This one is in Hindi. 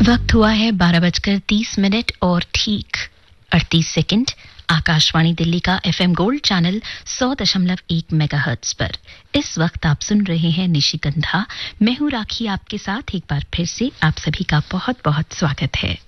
वक्त हुआ है 12:30 और ठीक 38 सेकंड। आकाशवाणी दिल्ली का एफएम गोल्ड चैनल 100.1 मेगाहर्ट्ज पर इस वक्त आप सुन रहे हैं निशिगंधा। मैं हूं राखी, आपके साथ एक बार फिर से आप सभी का बहुत बहुत स्वागत है।